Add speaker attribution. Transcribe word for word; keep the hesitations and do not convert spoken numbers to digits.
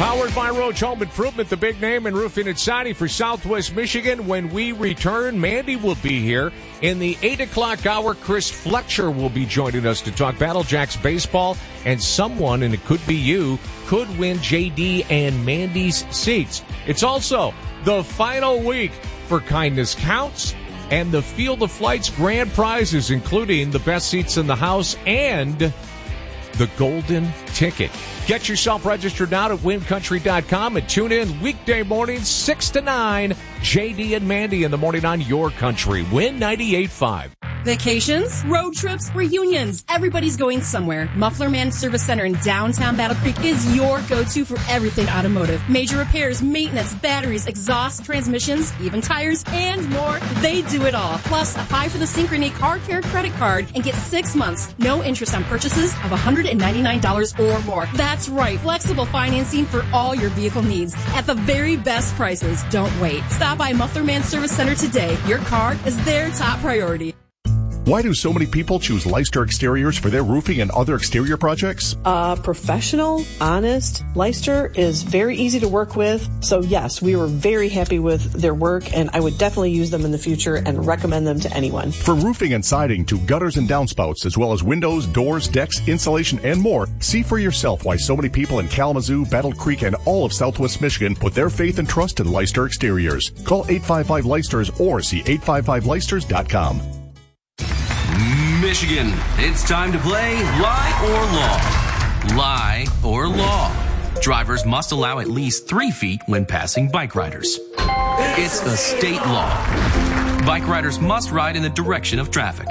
Speaker 1: Powered by Roach Home Improvement, the big name in roofing and siding for Southwest Michigan. When we return, Mandy will be here. In the eight o'clock hour, Chris Fletcher will be joining us to talk Battle Jacks baseball. And someone, and it could be you, could win J D and Mandy's seats. It's also the final week for Kindness Counts and the Field of Flight's grand prizes, including the best seats in the house and the golden ticket. Get yourself registered now at win country dot com and tune in weekday mornings six to nine. J D and Mandy in the morning on your country. Win ninety-eight point five.
Speaker 2: Vacations, road trips, reunions. Everybody's going somewhere. Muffler Man Service Center in downtown Battle Creek is your go-to for everything automotive. Major repairs, maintenance, batteries, exhaust, transmissions, even tires, and more. They do it all. Plus, apply for the Synchrony Car Care credit card and get six months, no interest on purchases of one hundred ninety-nine dollars or more. That's right, flexible financing for all your vehicle needs at the very best prices. Don't wait. Stop by Muffler Man Service Center today. Your car is their top priority.
Speaker 3: Why do so many people choose Leicester Exteriors for their roofing and other exterior projects?
Speaker 4: Uh, professional, honest. Leicester is very easy to work with. So yes, we were very happy with their work, and I would definitely use them in the future and recommend them to anyone.
Speaker 3: From roofing and siding to gutters and downspouts, as well as windows, doors, decks, insulation, and more, see for yourself why so many people in Kalamazoo, Battle Creek, and all of Southwest Michigan put their faith and trust in Leicester Exteriors. Call eight five five Leicesters or see eight five five Leicesters dot com.
Speaker 5: Michigan, it's time to play Lie or Law. Lie or Law. Drivers must allow at least three feet when passing bike riders. It's a state law. Bike riders must ride in the direction of traffic.